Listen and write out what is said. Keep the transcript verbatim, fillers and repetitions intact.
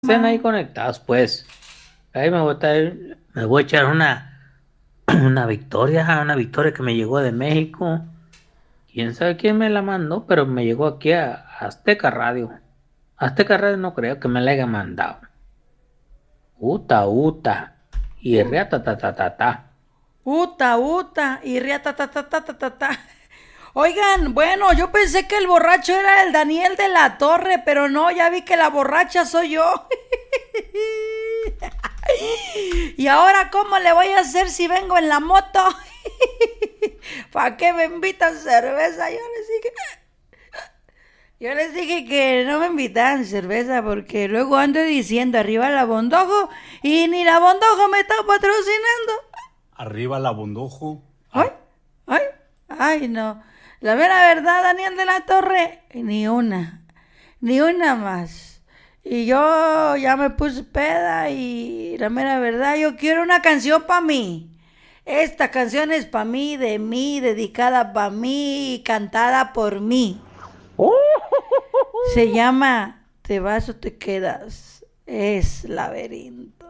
Estén ahí conectados, pues. Ahí me voy a, estar- me voy a echar una, una victoria, una victoria que me llegó de México. Quién sabe quién me la mandó, pero me llegó aquí a, a Azteca Radio. Azteca Radio no creo que me la haya mandado. Uta, uta. Y reata, ta, ta, ta, ta. Uta, uta, y ria ta ta ta ta ta ta ta. Oigan, bueno, yo pensé que el borracho era el Daniel de la Torre, pero no, ya vi que la borracha soy yo. ¿Y ahora cómo le voy a hacer si vengo en la moto? ¿Para qué me invitan cerveza? Yo les dije, yo les dije que no me invitaban cerveza porque luego ando diciendo arriba la Bondojo y ni la Bondojo me está patrocinando. Arriba la bondojo. Ay, ay, ay, no. La mera verdad, Daniel de la Torre, ni una, ni una más. Y yo ya me puse peda y la mera verdad, yo quiero una canción para mí. Esta canción es para mí, de mí, dedicada para mí y cantada por mí. Se llama Te vas o te quedas. Es laberinto.